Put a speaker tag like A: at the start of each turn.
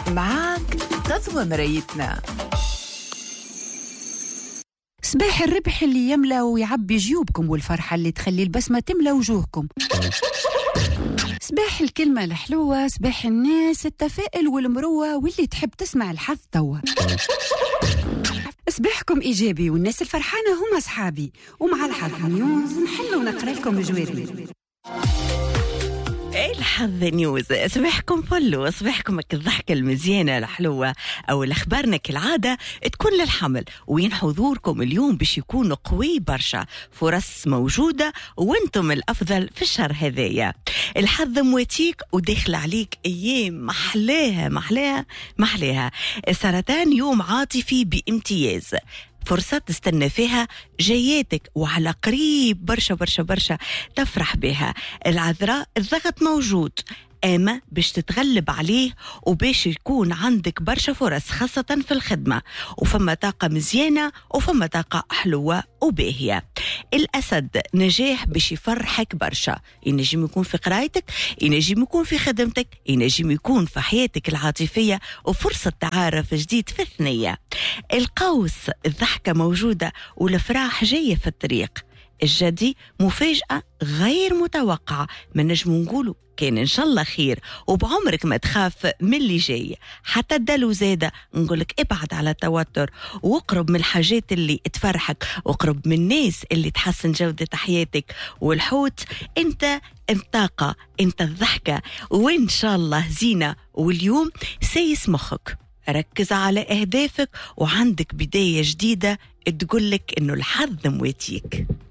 A: معاك غدوة مرايتنا.
B: صباح الربح اللي يملى ويعبي جيوبكم، والفرحة اللي تخلي البسمة تملى وجوهكم. صباح الكلمة الحلوة، صباح الناس التفائل والمروة واللي تحب تسمع الحظ توا. صباحكم إيجابي والناس الفرحانة هم أصحابي، ومع الحظ نيوز نحل ونقرأ لكم جواري.
C: ايه الحظ نيوز، صباحكم فل، صباحكم الضحكة المزيانة الحلوة او الاخبارنا كالعادة تكون للحمل، وين حضوركم اليوم باش يكون قوي برشا، فرص موجودة وانتم الافضل في الشهر هذايا. الحظ مواتيك وداخل عليك ايام محلاها. السرطان يوم عاطفي بامتياز، فرصة تستنى فيها جياتك وعلى قريب برشا تفرح بها. العذراء الضغط موجود، أما باش تتغلب عليه وباش يكون عندك برشا فرص خاصة في الخدمة، وفما طاقة مزيانة وفما طاقة حلوة وباهية. الأسد نجاح باش يفرحك برشا، ينجم يكون في قرايتك، ينجم يكون في خدمتك، ينجم يكون في حياتك العاطفية وفرصة تعارف جديد في الثنية. القوس الضحكة موجودة والفراح جاية في الطريق. الجدي مفاجأة غير متوقعة، ما نجم نقوله كان إن شاء الله خير، وبعمرك ما تخاف من اللي جاي. حتى الدلو زادة نقولك ابعد على التوتر واقرب من الحاجات اللي تفرحك، واقرب من الناس اللي تحسن جودة حياتك. والحوت انت الطاقة، انت الضحكة، وإن شاء الله زينة. واليوم سيس مخك، ركز على أهدافك وعندك بداية جديدة تقولك إنه الحظ مواتيك.